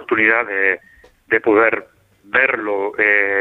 oportunidad de poder verlo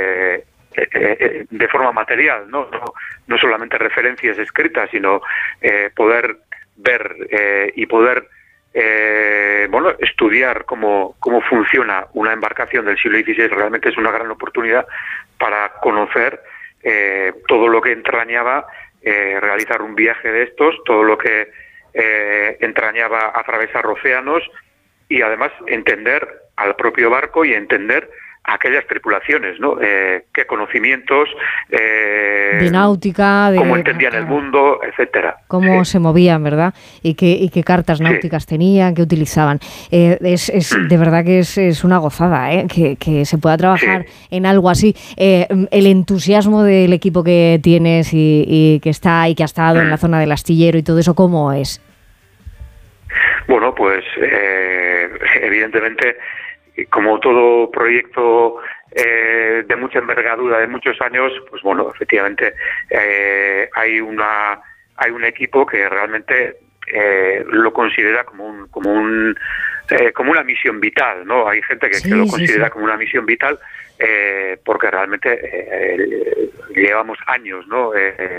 de forma material, no solamente referencias escritas, sino poder ver y poder estudiar cómo funciona una embarcación del siglo XVI. Realmente es una gran oportunidad para conocer todo lo que entrañaba realizar un viaje de estos, todo lo que entrañaba atravesar océanos y además entender al propio barco y entender a aquellas tripulaciones, ¿no? Qué conocimientos, de náutica, cómo entendían el mundo, etcétera. Cómo se movían, ¿verdad? Y qué cartas náuticas tenían, qué utilizaban. De verdad que es una gozada, que se pueda trabajar en algo así. El entusiasmo del equipo que tienes y que está y que ha estado en la zona del astillero y todo eso, ¿cómo es? Bueno, pues evidentemente, como todo proyecto de mucha envergadura, de muchos años, pues bueno, efectivamente hay un equipo que realmente lo considera como una misión vital, ¿no? Hay gente que lo considera como una misión vital porque realmente llevamos años, ¿no?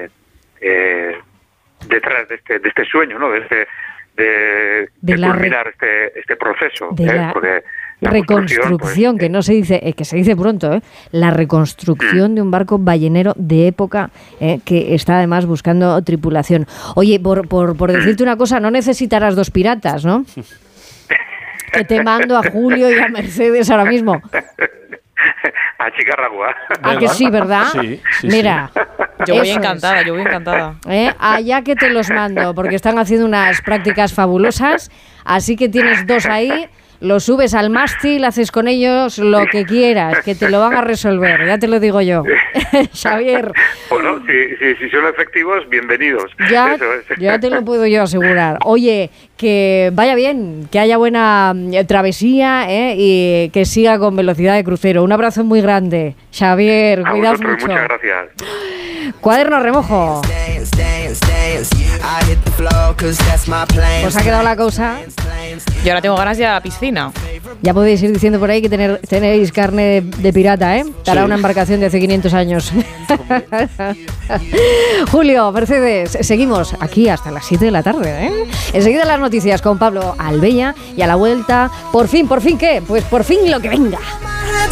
Detrás de este sueño, ¿no? De culminar este proceso, porque la reconstrucción, pues, que no se dice, que se dice pronto, la reconstrucción de un barco ballenero de época que está además buscando tripulación. Oye, por decirte una cosa, no necesitarás 2 piratas, ¿no? Que te mando a Julio y a Mercedes ahora mismo. A Chicarragua. Ah, que sí, ¿verdad? Sí. Mira. Yo voy encantada. Allá que te los mando, porque están haciendo unas prácticas fabulosas, así que tienes 2 ahí, los subes al mástil, haces con ellos lo que quieras, que te lo van a resolver, ya te lo digo yo. Xavier. Bueno, si son efectivos, bienvenidos. Ya te lo puedo yo asegurar. Oye, que vaya bien, que haya buena travesía y que siga con velocidad de crucero. Un abrazo muy grande, Xavier, cuidaos mucho. Muchas gracias. Cuaderno remojo. ¿Os ha quedado la cosa? Yo ahora tengo ganas de ir a la piscina. Ya podéis ir diciendo por ahí que tenéis carne de pirata, para una embarcación de hace 500 años. Julio, Mercedes, seguimos aquí hasta las 7 de la tarde. Enseguida las noticias con Pablo Albella y a la vuelta, por fin, ¿qué? Pues por fin lo que venga.